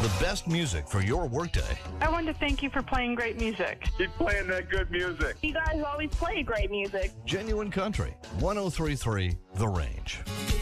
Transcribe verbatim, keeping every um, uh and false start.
The best music for your workday. I want to thank you for playing great music. Keep playing that good music. You guys always play great music. Genuine Country, one oh three point three The Range.